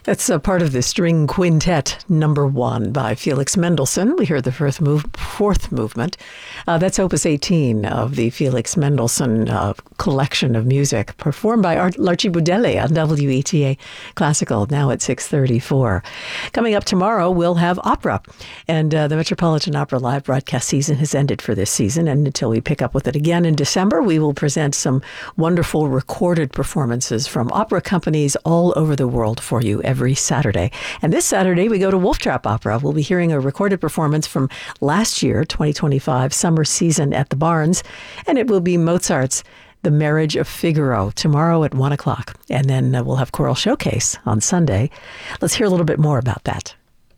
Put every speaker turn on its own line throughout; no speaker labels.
That's a part of the String Quintet number 1 by Felix Mendelssohn. We heard the fourth movement. That's Opus 18 of the Felix Mendelssohn collection of music, performed by L'archie Boudelli on WETA Classical, now at 6:34. Coming up tomorrow, we'll have opera. And the Metropolitan Opera live broadcast season has ended for this season. And until we pick up with it again in December, we will present some wonderful recorded performances from opera companies all over the world for you every Saturday. And this Saturday, we go to Wolf Trap Opera. We'll be hearing a recorded performance from last year, 2025, summer season at the Barns. And it will be Mozart's The Marriage of Figaro tomorrow at 1 o'clock. And then we'll have Choral Showcase on Sunday. Let's hear a little bit more about that.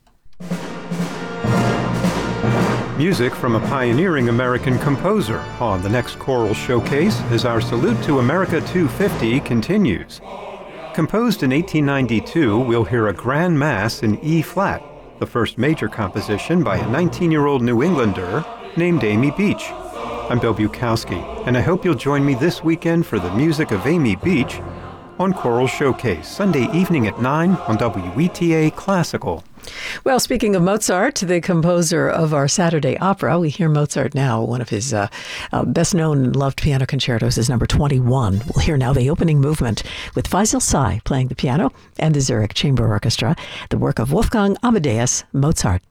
Music from a pioneering American composer on the next Choral Showcase as our Salute to America 250 continues. Composed in 1892, we'll hear a Grand Mass in E-flat, the first major composition by a 19-year-old New Englander named Amy Beach. I'm Bill Bukowski, and I hope you'll join me this weekend for the music of Amy Beach on Choral Showcase, Sunday evening at 9 on WETA Classical.
Well, speaking of Mozart, the composer of our Saturday opera, we hear Mozart now. One of his best-known and loved piano concertos is number 21. We'll hear now the opening movement with Faisal Say playing the piano and the Zurich Chamber Orchestra, the work of Wolfgang Amadeus Mozart.